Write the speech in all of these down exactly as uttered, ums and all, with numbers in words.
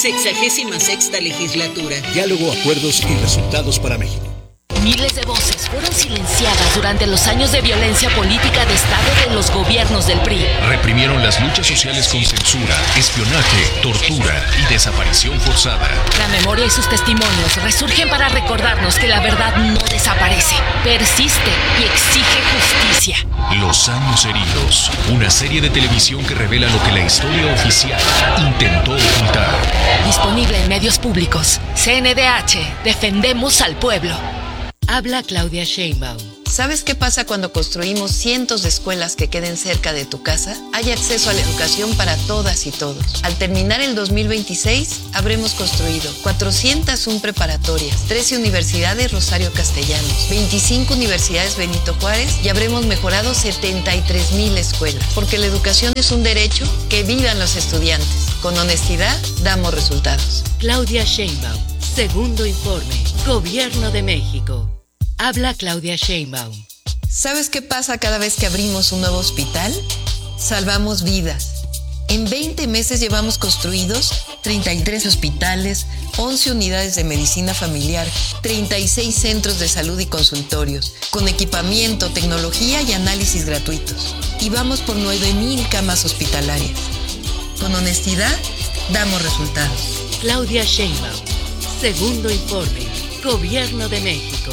Sexagésima sexta legislatura. Diálogo, acuerdos y resultados para México. Miles de voces fueron silenciadas durante los años de violencia política de Estado de los gobiernos del P R I. Reprimieron las luchas sociales con censura, espionaje, tortura y desaparición forzada. La memoria y sus testimonios resurgen para recordarnos que la verdad no desaparece, persiste y exige justicia. Los años heridos, una serie de televisión que revela lo que la historia oficial intentó ocultar. Disponible en medios públicos. C N D H, defendemos al pueblo. Habla Claudia Sheinbaum. ¿Sabes qué pasa cuando construimos cientos de escuelas que queden cerca de tu casa? Hay acceso a la educación para todas y todos. Al terminar el dos mil veintiséis, habremos construido cuatrocientas una preparatorias, trece universidades Rosario Castellanos, veinticinco universidades Benito Juárez y habremos mejorado setenta y tres mil escuelas. Porque la educación es un derecho, que vivan los estudiantes. Con honestidad, damos resultados. Claudia Sheinbaum, segundo informe, Gobierno de México. Habla Claudia Sheinbaum. ¿Sabes qué pasa cada vez que abrimos un nuevo hospital? Salvamos vidas. En veinte meses llevamos construidos treinta y tres hospitales, once unidades de medicina familiar, treinta y seis centros de salud y consultorios, con equipamiento, tecnología y análisis gratuitos. Y vamos por nueve mil camas hospitalarias. Con honestidad, damos resultados. Claudia Sheinbaum, segundo informe, Gobierno de México.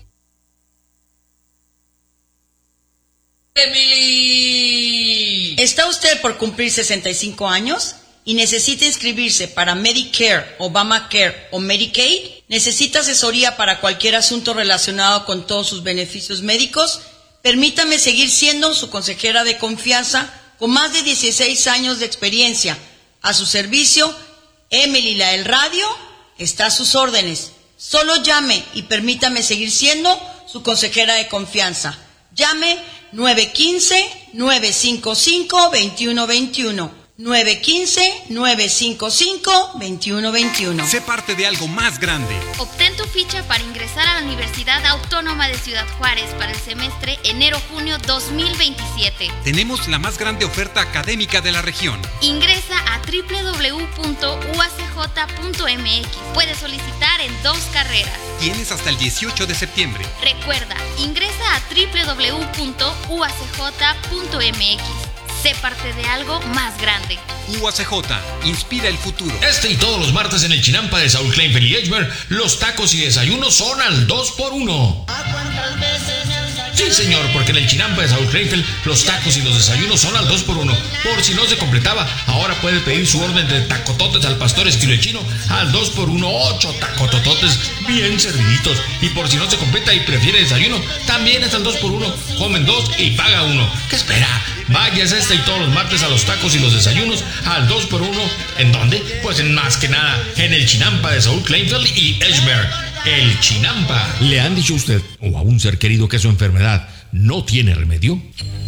Emily. ¿Está usted por cumplir sesenta y cinco años y necesita inscribirse para Medicare, Obamacare o Medicaid? ¿Necesita asesoría para cualquier asunto relacionado con todos sus beneficios médicos? Permítame seguir siendo su consejera de confianza con más de dieciséis años de experiencia. A su servicio, Emily la del radio está a sus órdenes. Solo llame y permítame seguir siendo su consejera de confianza. Llame nueve uno cinco, nueve cinco cinco, dos uno dos uno. nueve uno cinco, nueve cinco cinco, dos uno dos uno. Sé parte de algo más grande. Obtén tu ficha para ingresar a la Universidad Autónoma de Ciudad Juárez para el semestre enero-junio dos mil veintisiete. Tenemos la más grande oferta académica de la región. Ingresa a doble u doble u doble u punto u a c j punto m x. Puedes solicitar en dos carreras. Tienes hasta el dieciocho de septiembre. Recuerda, ingresa a doble u doble u doble u punto u a c j punto m x. Sé parte de algo más grande. U A C J, inspira el futuro. Este y todos los martes en el Chinampa de Saúl Kleinfeld y Edgemer, los tacos y desayunos son al dos por uno. Sí, señor, porque en el Chinampa de Saúl Kleinfeld, los tacos y los desayunos son al dos por uno. Por si no se completaba, ahora puede pedir su orden de tacototes al pastor estilo chino al dos por uno, ocho tacotototes bien serviditos. Y por si no se completa y prefiere desayuno, también es al dos por uno. Comen dos y paga uno. ¿Qué espera? Vayas este y todos los martes a los tacos y los desayunos al dos por uno. ¿En dónde? Pues en más que nada, en el Chinampa de Saúl Kleinfeld y Edgemer. El Chinampa. ¿Le han dicho a usted o a un ser querido que su enfermedad no tiene remedio?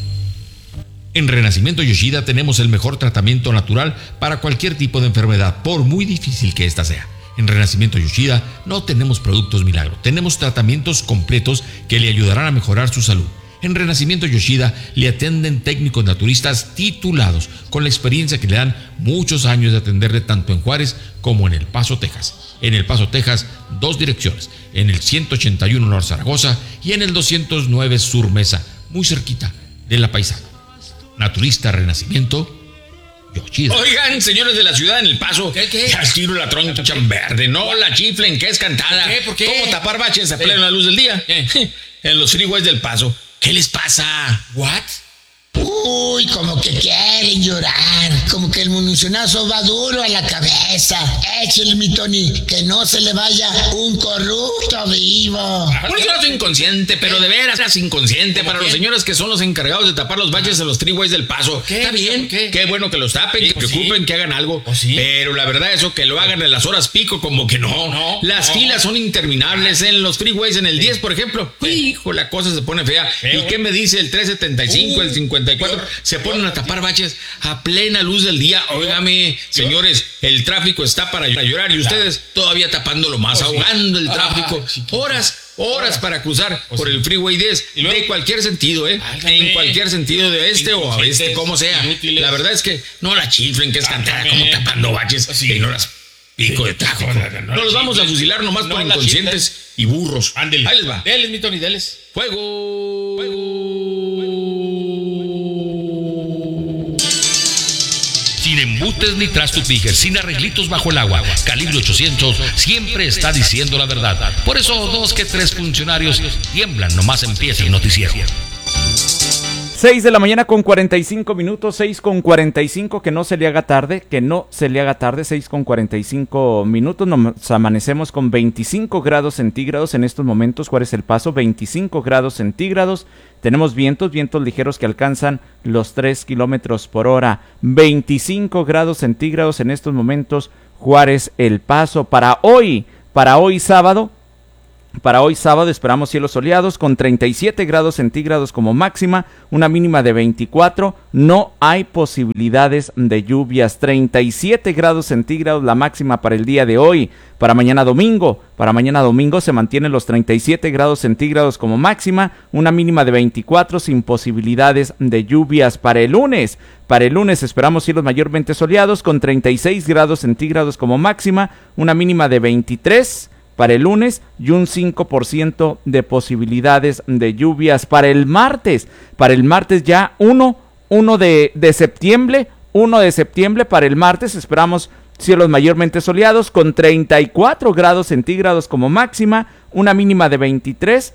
En Renacimiento Yoshida tenemos el mejor tratamiento natural para cualquier tipo de enfermedad, por muy difícil que ésta sea. En Renacimiento Yoshida no tenemos productos milagro, tenemos tratamientos completos que le ayudarán a mejorar su salud. En Renacimiento Yoshida le atienden técnicos naturistas titulados con la experiencia que le dan muchos años de atenderle tanto en Juárez como en El Paso, Texas. En El Paso, Texas, dos direcciones, en el ciento ochenta y uno Norte Zaragoza y en el doscientos nueve Sur Mesa, muy cerquita de La Paisana. Naturista Renacimiento Yoshida. Oigan, señores de la ciudad en El Paso, ¿Qué, qué? ya estiro la troncha verde, no la chiflen que es cantada. ¿Qué? ¿Por qué? ¿Cómo tapar baches a plena luz del día? ¿Qué? En los freeways del Paso. ¿Qué les pasa? ¿What? Uy, como que quieren llorar, como que el municionazo va duro a la cabeza. Échale, mi Tony, que no se le vaya un corrupto vivo. Municionazo inconsciente, pero de veras es inconsciente para qué? los señores que son los encargados de tapar los baches de los freeways del Paso. ¿Qué? Está bien, ¿Qué? qué bueno que los tapen, Sí, que pues preocupen, sí. que hagan algo. Pues sí. Pero la verdad, eso que lo hagan en las horas pico, como que no. No, Las no. filas son interminables en los freeways, en el diez, por ejemplo. Hijo, la cosa se pone fea. Feo. ¿Y qué me dice el trescientos setenta y cinco, Uh, el cincuenta y cuatro? peor, Se ponen a tapar baches a plena luz del día. Óigame, señores, el tráfico está para llorar y ustedes todavía tapándolo más, Pues sí. ahogando el Ah, tráfico. chiquito. Horas, horas Horas. para cruzar Pues por sí. el Freeway diez, ¿Y luego? de cualquier sentido, ¿eh? Válgame. En cualquier sentido, de este o a este, Inconscientes, como sea. inútiles. La verdad es que no la chiflen, que es cantada Válgame. como tapando baches Pues sí. y no las Hijo de tajo. No los vamos a fusilar nomás por inconscientes y burros. Ándele. Ahí les va. Deles, mi Tony, deles. Fuego. Sin embustes ni trastupijas, sin arreglitos bajo el agua, Calibre ochocientos siempre está diciendo la verdad. Por eso dos que tres funcionarios tiemblan nomás empieza el noticiero. seis de la mañana con cuarenta y cinco minutos, seis con cuarenta y cinco, que no se le haga tarde, que no se le haga tarde, seis con cuarenta y cinco minutos, nos amanecemos con veinticinco grados centígrados en estos momentos. Juárez El Paso, veinticinco grados centígrados, tenemos vientos, vientos ligeros que alcanzan los tres kilómetros por hora, veinticinco grados centígrados en estos momentos, Juárez El Paso. Para hoy, para hoy sábado, Para hoy sábado esperamos cielos soleados con treinta y siete grados centígrados como máxima, una mínima de veinticuatro, no hay posibilidades de lluvias, treinta y siete grados centígrados la máxima para el día de hoy. Para mañana domingo, para mañana domingo se mantienen los treinta y siete grados centígrados como máxima, una mínima de veinticuatro sin posibilidades de lluvias. Para el lunes, para el lunes esperamos cielos mayormente soleados con treinta y seis grados centígrados como máxima, una mínima de veintitrés para el lunes y un cinco por ciento de posibilidades de lluvias. Para el martes, para el martes ya uno de, de septiembre, uno de septiembre para el martes esperamos cielos mayormente soleados con treinta y cuatro grados centígrados como máxima, una mínima de veintitrés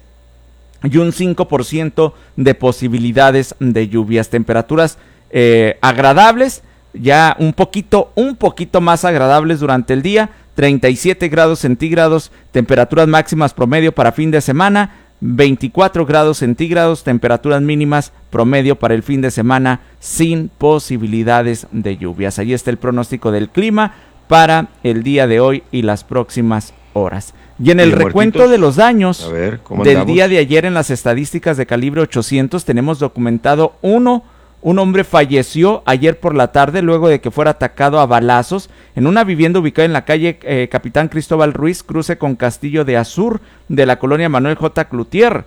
y un cinco por ciento de posibilidades de lluvias. Temperaturas eh, agradables, ya un poquito, un poquito más agradables durante el día, treinta y siete grados centígrados, temperaturas máximas promedio para fin de semana, veinticuatro grados centígrados, temperaturas mínimas promedio para el fin de semana sin posibilidades de lluvias. Ahí está el pronóstico del clima para el día de hoy y las próximas horas. Y en el recuento muertitos de los daños A ver, ¿cómo del andamos? día de ayer en las estadísticas de Calibre ochocientos tenemos documentado uno Un hombre falleció ayer por la tarde luego de que fuera atacado a balazos en una vivienda ubicada en la calle eh, Capitán Cristóbal Ruiz, cruce con Castillo de Azur, de la colonia Manuel J. Cloutier.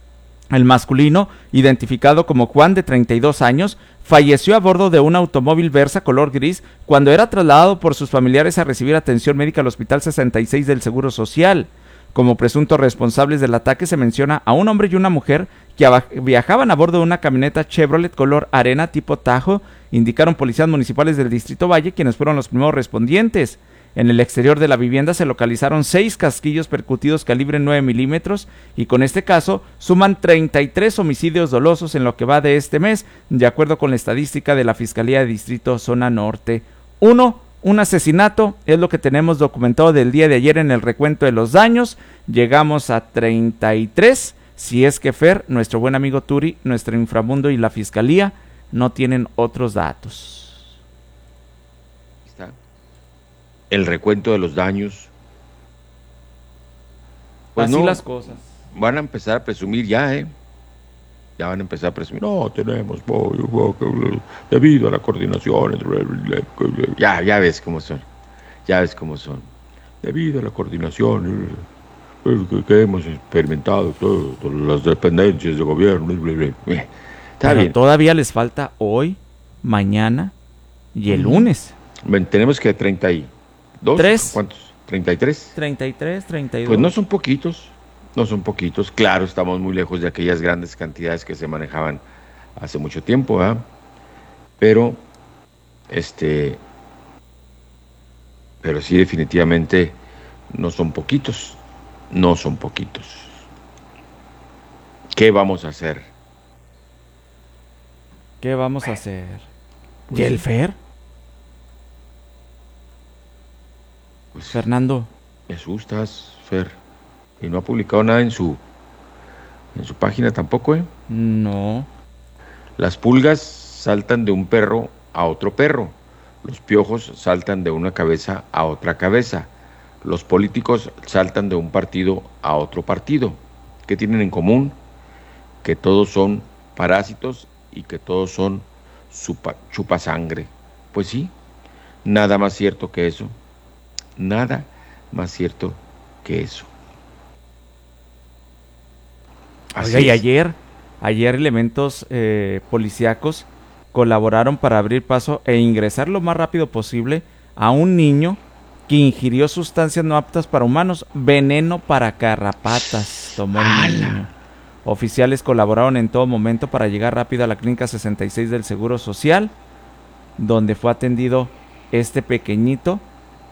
El masculino, identificado como Juan, de treinta y dos años, falleció a bordo de un automóvil Versa color gris cuando era trasladado por sus familiares a recibir atención médica al Hospital sesenta y seis del Seguro Social. Como presuntos responsables del ataque se menciona a un hombre y una mujer que viajaban a bordo de una camioneta Chevrolet color arena tipo Tajo, indicaron policías municipales del Distrito Valle, quienes fueron los primeros respondientes. En el exterior de la vivienda se localizaron seis casquillos percutidos calibre nueve milímetros y con este caso suman treinta y tres homicidios dolosos en lo que va de este mes, de acuerdo con la estadística de la Fiscalía de Distrito Zona Norte. Uno Un asesinato es lo que tenemos documentado del día de ayer en el recuento de los daños. Llegamos a treinta y tres. Si es que Fer, nuestro buen amigo Turi, nuestro inframundo y la fiscalía no tienen otros datos. Está el recuento de los daños. Pues Así no, las cosas. Van a empezar a presumir ya, ¿eh? Ya van a empezar a presumir. No, tenemos pollo, debido a la coordinación. Ya, ya ves cómo son. Ya ves cómo son. Debido a la coordinación que hemos experimentado todas las dependencias de gobierno. Está Pero bien. todavía les falta hoy, mañana y el lunes. Ven, tenemos que treinta y dos. Tres. ¿Cuántos? ¿treinta y tres? treinta y tres, treinta y dos. Pues no son poquitos. No son poquitos, claro, estamos muy lejos de aquellas grandes cantidades que se manejaban hace mucho tiempo, ¿verdad? Pero, este, pero sí definitivamente no son poquitos, no son poquitos. ¿Qué vamos a hacer? ¿Qué vamos a hacer? ¿Y el Fer? Pues, Fernando. Me asustas, Fer. Y no ha publicado nada en su en su página tampoco, ¿eh? No. Las pulgas saltan de un perro a otro perro. Los piojos saltan de una cabeza a otra cabeza. Los políticos saltan de un partido a otro partido. ¿Qué tienen en común? Que todos son parásitos y que todos son chupa, chupasangre. Pues sí, nada más cierto que eso. Nada más cierto que eso. Así Oiga, y es. ayer, ayer elementos eh, policíacos colaboraron para abrir paso e ingresar lo más rápido posible a un niño que ingirió sustancias no aptas para humanos, veneno para garrapatas, tomó el niño. Oficiales colaboraron en todo momento para llegar rápido a la clínica sesenta y seis del Seguro Social, donde fue atendido este pequeñito,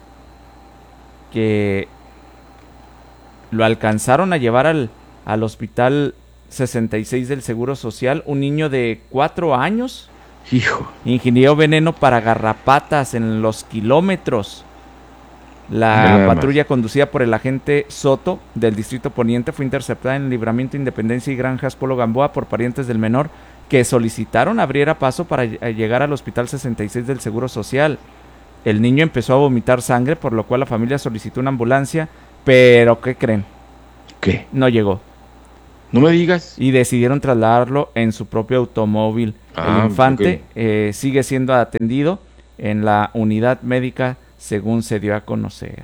que lo alcanzaron a llevar al, al hospital sesenta y seis del Seguro Social, un niño de cuatro años. Hijo. Ingirió veneno para garrapatas en los kilómetros. La Nada patrulla más. conducida por el agente Soto del Distrito Poniente fue interceptada en Libramiento, Independencia y Granjas Polo Gamboa por parientes del menor, que solicitaron abriera paso para llegar al hospital sesenta y seis del Seguro Social. El niño empezó a vomitar sangre, por lo cual la familia solicitó una ambulancia, pero ¿qué creen? ¿Qué? No llegó. No me digas. Y decidieron trasladarlo en su propio automóvil. Ah, el infante ok. eh, sigue siendo atendido en la unidad médica, según se dio a conocer.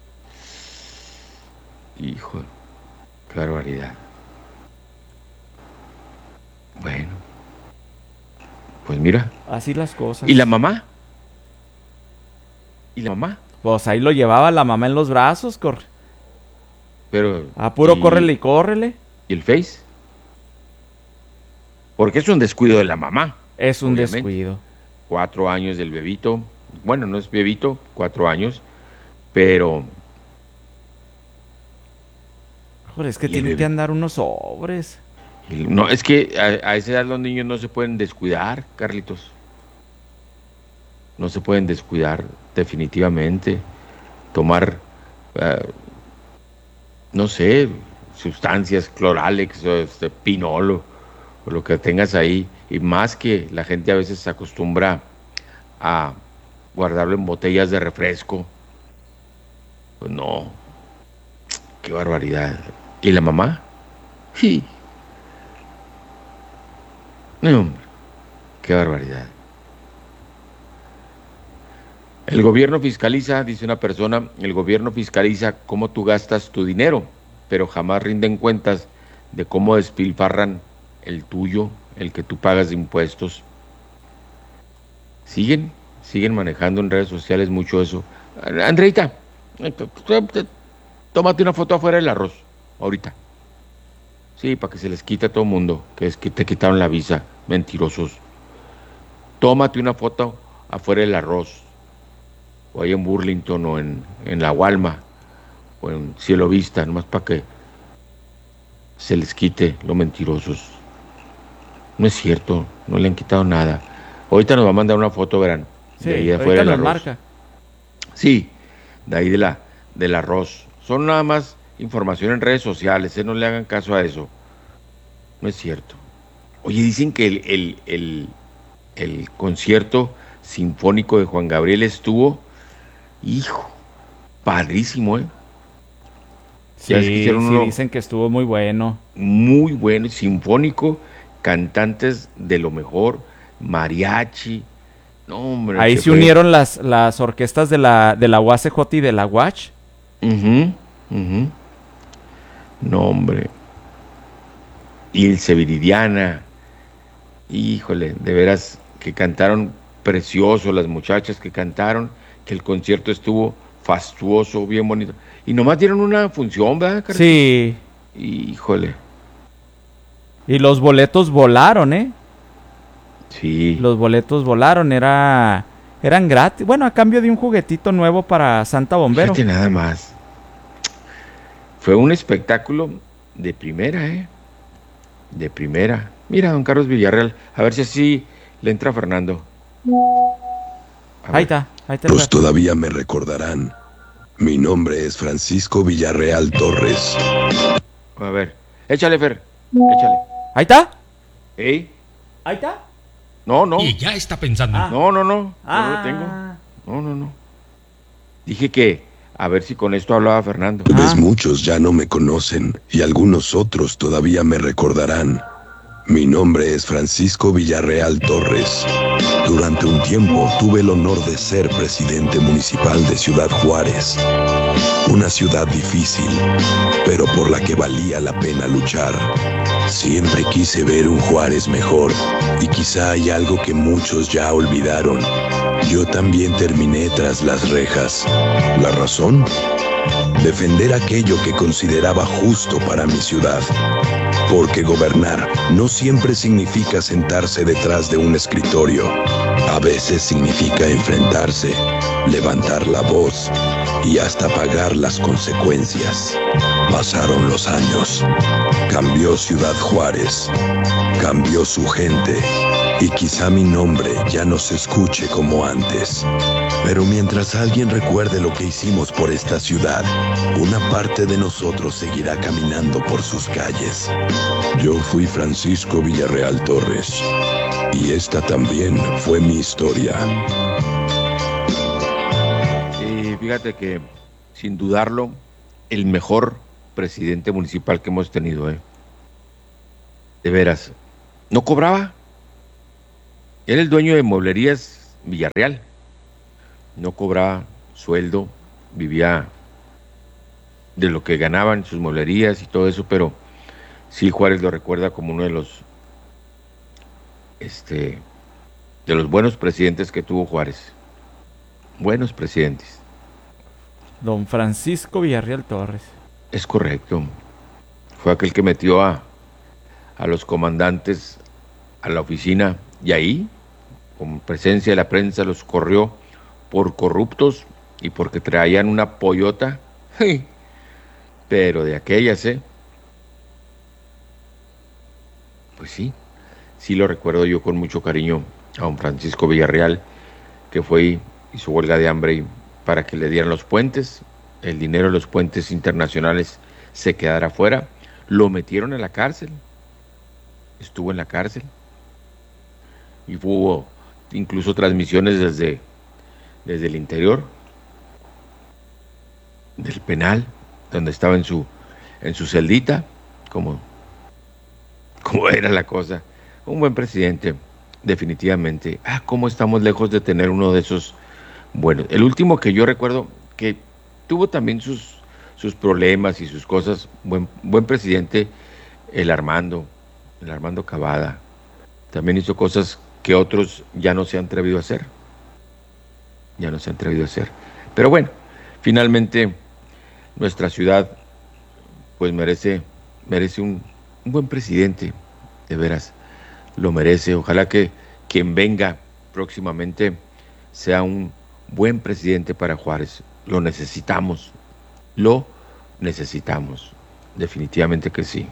Hijo, qué barbaridad. Bueno, pues mira. Así las cosas. ¿Y la mamá? ¿Y la mamá? Pues ahí lo llevaba la mamá en los brazos, corre. Pero... A puro ¿y, córrele y córrele. ¿Y el Face? Porque es un descuido de la mamá. Es un obviamente. descuido. Cuatro años del bebito. Bueno, no es bebito, cuatro años. Pero... Joder, es que Y el tienen bebé. que andar unos sobres. No, es que a, a esa edad los niños no se pueden descuidar, Carlitos. No se pueden descuidar, definitivamente. Tomar, eh, no sé, sustancias, cloralex, o este, pinol, o lo que tengas ahí. Y más que la gente a veces se acostumbra a guardarlo en botellas de refresco. Pues no. Qué barbaridad. ¿Y la mamá? Sí. No, hombre, qué barbaridad. El gobierno fiscaliza, dice una persona, el gobierno fiscaliza cómo tú gastas tu dinero, pero jamás rinden cuentas de cómo despilfarran el tuyo, el que tú pagas de impuestos. Siguen, siguen manejando en redes sociales mucho eso. Andreita, tómate una foto afuera del arroz, ahorita. Sí, para que se les quite a todo el mundo, que es que te quitaron la visa, mentirosos. Tómate una foto afuera del arroz, o ahí en Burlington, o en, en la Walma, o en Cielo Vista, nomás para que se les quite los mentirosos. No es cierto, no le han quitado nada. Ahorita nos va a mandar una foto, verán, Sí, de ahí de ahorita afuera del nos arroz. marca. Sí, de ahí de la, del arroz. Son nada más información en redes sociales, ¿eh? No le hagan caso a eso. No es cierto. Oye, dicen que el, el, el, el concierto sinfónico de Juan Gabriel estuvo, hijo, padrísimo, ¿eh? Sí, Ya ves que hicieron sí, uno dicen que estuvo muy bueno. muy bueno, sinfónico, cantantes de lo mejor, mariachi. No, hombre. Ahí que se fue- unieron las, las orquestas de la, de la U A C J y de la U A C H. Ujú, ujú. No, hombre. Ilse Viridiana. Híjole, de veras que cantaron precioso las muchachas que cantaron, que el concierto estuvo fastuoso, bien bonito. Y nomás dieron una función, ¿verdad, Carlos? Sí. Híjole. Y los boletos volaron, ¿eh? Sí. Los boletos volaron, era eran gratis. Bueno, a cambio de un juguetito nuevo para Santa Bombero. Fíjate nada más. Fue un espectáculo de primera, ¿eh? De primera. Mira, don Carlos Villarreal, a ver si así le entra a Fernando. A Ahí ver. está, ahí está. Pues todavía me recordarán. Mi nombre es Francisco Villarreal Torres. A ver, échale, Fer, échale. Ahí está. ¿Eh? Ahí está. No, no. Y ya está pensando. Ah. No, no, no. Ah. No lo tengo. No, no, no. Dije que a ver si con esto hablaba Fernando. Tal vez muchos ya no me conocen y algunos otros todavía me recordarán. Mi nombre es Francisco Villarreal Torres. Durante un tiempo tuve el honor de ser presidente municipal de Ciudad Juárez. Una ciudad difícil, pero por la que valía la pena luchar. Siempre quise ver un Juárez mejor y quizá hay algo que muchos ya olvidaron. yo también terminé tras las rejas. ¿La razón? Defender aquello que consideraba justo para mi ciudad. Porque gobernar no siempre significa sentarse detrás de un escritorio. A veces significa enfrentarse, levantar la voz y hasta pagar las consecuencias. Pasaron los años. Cambió Ciudad Juárez. Cambió su gente. Y quizá mi nombre ya no se escuche como antes. Pero mientras alguien recuerde lo que hicimos por esta ciudad, una parte de nosotros seguirá caminando por sus calles. Yo fui Francisco Villarreal Torres. Y esta también fue mi historia. Sí, fíjate que, sin dudarlo, el mejor presidente municipal que hemos tenido, ¿eh? De veras. No cobraba. Era el dueño de Mueblerías Villarreal. No cobraba sueldo, vivía de lo que ganaban sus mueblerías y todo eso, pero sí Juárez lo recuerda como uno de los este de los buenos presidentes que tuvo Juárez. Buenos presidentes. Don Francisco Villarreal Torres. Es correcto. Fue aquel que metió a, a los comandantes a la oficina y ahí, con presencia de la prensa, los corrió por corruptos y porque traían una pollota, pero de aquellas, ¿eh? Pues sí, sí lo recuerdo yo con mucho cariño a don Francisco Villarreal, que fue y hizo huelga de hambre y para que le dieran los puentes, el dinero de los puentes internacionales se quedara fuera, lo metieron a la cárcel, estuvo en la cárcel, y hubo incluso transmisiones desde, desde el interior del penal, donde estaba en su, en su celdita, como, como era la cosa. Un buen presidente, definitivamente. Ah, cómo estamos lejos de tener uno de esos buenos. El último que yo recuerdo, que tuvo también sus, sus problemas y sus cosas, buen, buen presidente, el Armando, el Armando Cavada. También hizo cosas que otros ya no se han atrevido a hacer. Ya no se han atrevido a hacer. Pero bueno, finalmente nuestra ciudad pues merece, merece un, un buen presidente, de veras, lo merece. Ojalá que quien venga próximamente sea un buen presidente para Juárez. Lo necesitamos, lo necesitamos, definitivamente que sí.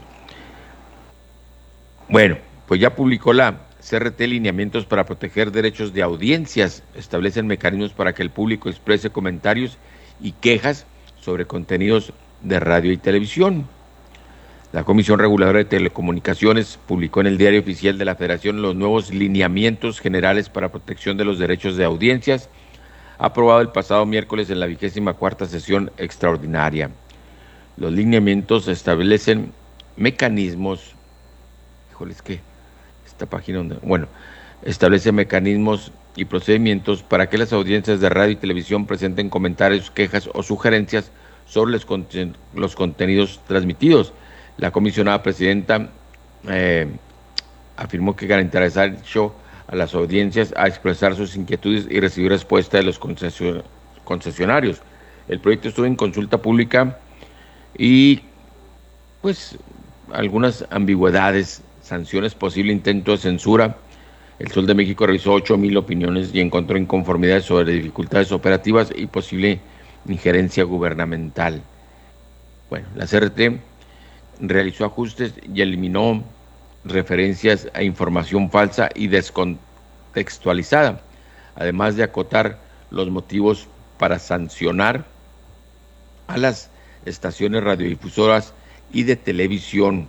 Bueno, pues ya publicó la C R T lineamientos para proteger derechos de audiencias, establecen mecanismos para que el público exprese comentarios y quejas sobre contenidos de radio y televisión. La Comisión Reguladora de Telecomunicaciones publicó en el Diario Oficial de la Federación los nuevos lineamientos generales para protección de los derechos de audiencias, aprobado el pasado miércoles en la vigésima cuarta sesión extraordinaria. Los lineamientos establecen mecanismos, híjoles, ¿qué? Esta página donde, bueno, establece mecanismos y procedimientos para que las audiencias de radio y televisión presenten comentarios, quejas o sugerencias sobre los, conten los contenidos transmitidos. La comisionada presidenta eh, afirmó que garantizará el show a las audiencias a expresar sus inquietudes y recibir respuesta de los concesion concesionarios. El proyecto estuvo en consulta pública y pues algunas ambigüedades, sanciones, posible intento de censura. El Sol de México revisó ocho mil opiniones y encontró inconformidades sobre dificultades operativas y posible injerencia gubernamental. Bueno, la C R T realizó ajustes y eliminó referencias a información falsa y descontextualizada, además de acotar los motivos para sancionar a las estaciones radiodifusoras y de televisión.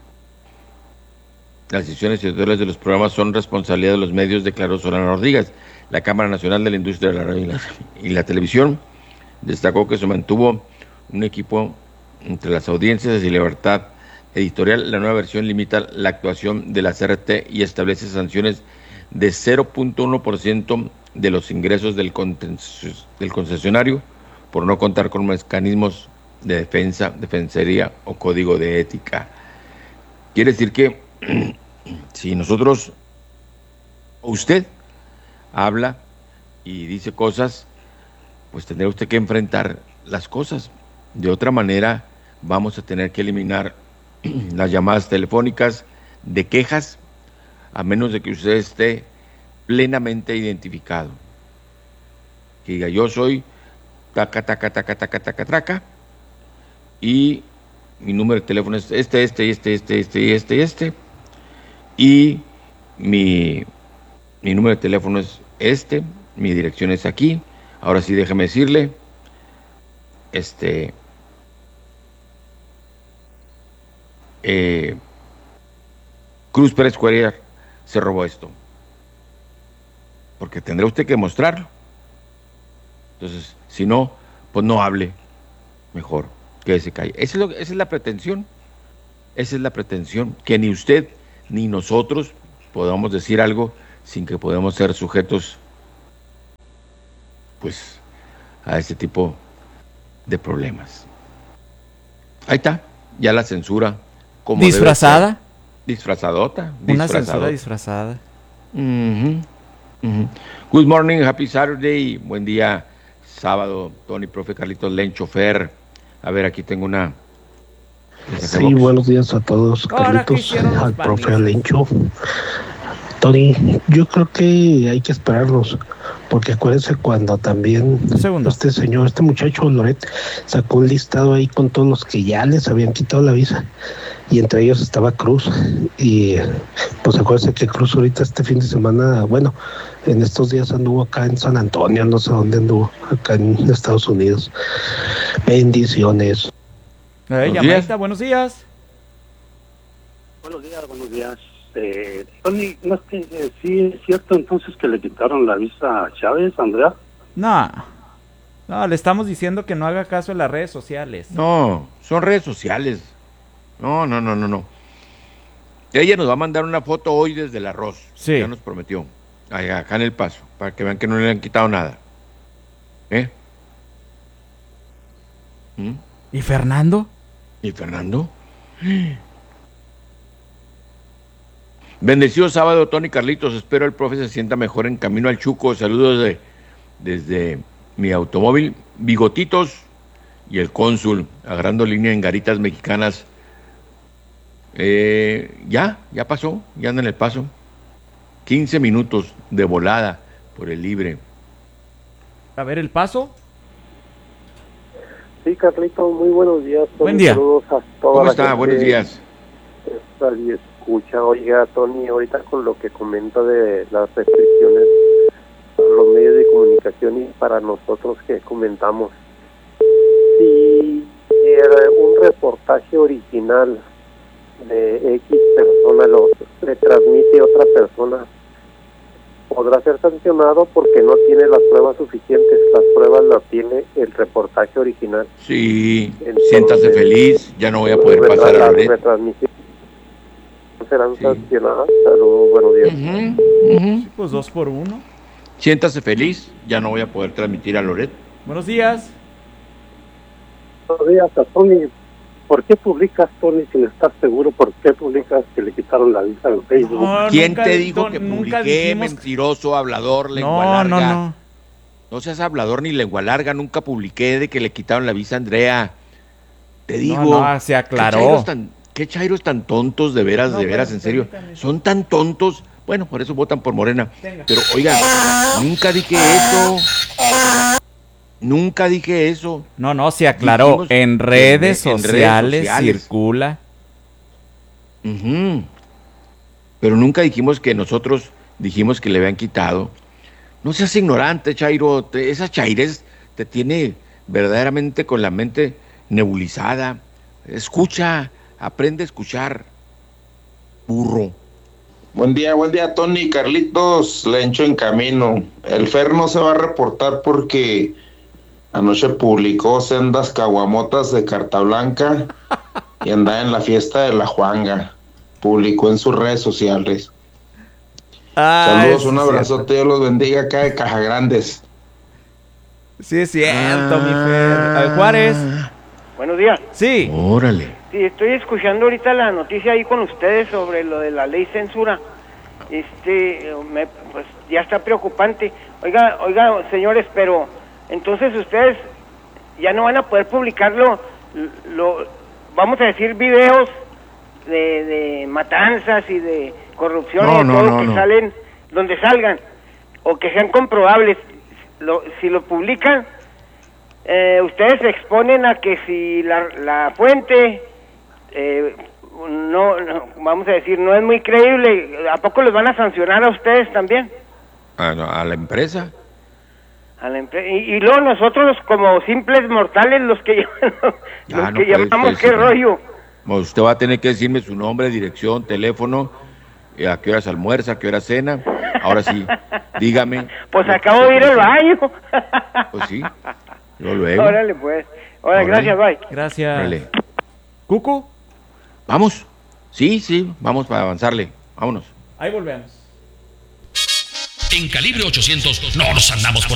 Las decisiones editoriales de los programas son responsabilidad de los medios, declaró Solana Rodríguez. La Cámara Nacional de la Industria de la Radio y la, y la Televisión destacó que se mantuvo un equipo entre las audiencias y libertad editorial. La nueva versión limita la actuación de la C R T y establece sanciones de cero punto uno por ciento de los ingresos del, del concesionario por no contar con mecanismos de defensa, defensoría o código de ética. Quiere decir que si nosotros o usted habla y dice cosas, pues tendrá usted que enfrentar las cosas. De otra manera, vamos a tener que eliminar las llamadas telefónicas de quejas, a menos de que usted esté plenamente identificado. Que diga, yo soy taca, taca, taca, taca, taca, taca, y mi número de teléfono es este, este, este, este, este, este, este, y mi, mi número de teléfono es este, mi dirección es aquí. Ahora sí, déjeme decirle, este, eh, Cruz Pérez Cuellar se robó esto, porque tendrá usted que mostrarlo. Entonces, si no, pues no hable, mejor que se calle. Esa es, lo, esa es la pretensión, esa es la pretensión, que ni usted ni nosotros podamos decir algo sin que podamos ser sujetos, pues, a este tipo de problemas. Ahí está, ya la censura. Como ¿disfrazada? Disfrazadota. Una censura disfrazada. Uh-huh, uh-huh. Good morning, happy Saturday. Buen día, sábado, Tony, profe Carlitos Len, chofer. A ver, aquí tengo una... Sí, buenos días a todos, Carlitos, al profe Lencho. Tony, yo creo que hay que esperarlos, porque acuérdense cuando también este señor, este muchacho Loret, sacó un listado ahí con todos los que ya les habían quitado la visa, y entre ellos estaba Cruz, y pues acuérdense que Cruz ahorita este fin de semana, bueno, en estos días anduvo acá en San Antonio, no sé dónde anduvo, acá en Estados Unidos. Bendiciones. Eh, llamadita, buenos días. Buenos días, buenos días. Eh, Tony, ¿no es que eh, sí es cierto entonces que le quitaron la visa a Chávez, Andrea? No, no, le estamos diciendo que no haga caso en las redes sociales. No, son redes sociales. No, no, no, no, no. Ella nos va a mandar una foto hoy desde el arroz. Sí. Ya nos prometió. Allá, acá en El Paso, para que vean que no le han quitado nada. ¿Eh? ¿Mm? ¿Y Fernando? ¿Y Fernando? Bendecido sábado, Tony Carlitos. Espero el profe se sienta mejor en camino al Chuco. Saludos de, desde mi automóvil. Bigotitos y el cónsul, agarrando línea en Garitas Mexicanas. Eh, ya, ya pasó, ya anda en El Paso. quince minutos de volada por el libre. A ver, ¿El Paso? Sí, Carlito, muy buenos días. Buen día. Saludos a toda ¿Cómo la está? gente. Buenos días. Está bien, escucha. Oiga, Tony, ahorita con lo que comenta de las restricciones para los medios de comunicación y para nosotros que comentamos. Si era un reportaje original de X persona lo retransmite otra persona, podrá ser sancionado porque no tiene las pruebas suficientes. Las pruebas las tiene el reportaje original. Sí, Entonces, siéntase feliz, ya no voy a poder pasar a Loret. Retransmisiones serán sí. sancionadas. Saludos, buenos días. Uh-huh, uh-huh. Sí, pues dos por uno. Siéntase feliz, ya no voy a poder transmitir a Loret. Buenos días. Buenos días a Tony. ¿Por qué publicas, Tony, sin estar seguro? ¿Por qué publicas que le quitaron la visa en Facebook? No, ¿quién nunca, te dijo que publiqué, dijimos... mentiroso, hablador, lengua no, larga? No, no, no. No seas hablador ni lengua larga, nunca publiqué de que le quitaron la visa a Andrea. Te digo. No, no, se aclaró. ¿Qué chairos tan, qué chairos tan tontos, de veras, no, de veras, en serio? Son tan tontos. Bueno, por eso votan por Morena. Tenga. Pero, oiga, nunca dije eso. Nunca dije eso. No, no, se aclaró. Dijimos, en, redes en, sociales, en redes sociales circula. Uh-huh. Pero nunca dijimos que nosotros dijimos que le habían quitado. No seas ignorante, Chairo. Te, esa chairez te tiene verdaderamente con la mente nebulizada. Escucha, aprende a escuchar. Burro. Buen día, buen día, Tony, Carlitos, Lencho en camino. El Fer no se va a reportar porque anoche publicó sendas caguamotas de carta blanca y andaba en la fiesta de la Juanga. Publicó en sus redes sociales. Ah, saludos, un abrazote, Dios los bendiga acá de Caja Grandes. Sí, es cierto, ah, mi Fer. Juárez. Buenos días. Sí. Órale. Sí, estoy escuchando ahorita la noticia ahí con ustedes sobre lo de la ley censura. Este, me, pues ya está preocupante. Oiga, oiga, señores, pero entonces ustedes ya no van a poder publicarlo, lo, vamos a decir, videos de, de matanzas y de corrupción No, y de no, todo no, que no. salen, donde salgan, o que sean comprobables. Lo, si lo publican, eh, ustedes se exponen a que si la, la fuente, eh, no, no, vamos a decir, no es muy creíble, ¿a poco los van a sancionar a ustedes también? A, a la empresa. A la empre- y, y luego nosotros como simples mortales, los que, los Ya, no que puede llamamos, usted qué decirme. rollo. Bueno, usted va a tener que decirme su nombre, dirección, teléfono, eh, a qué horas almuerza, a qué hora cena. Ahora sí, dígame. Pues acabo de ir al baño. Pues sí, yo luego. Órale, pues. Órale, Órale. gracias, bye. Gracias. Órale. ¿Cucu? Vamos. Sí, sí, vamos para avanzarle. Vámonos. Ahí volvemos. En Calibre ochocientos no nos andamos por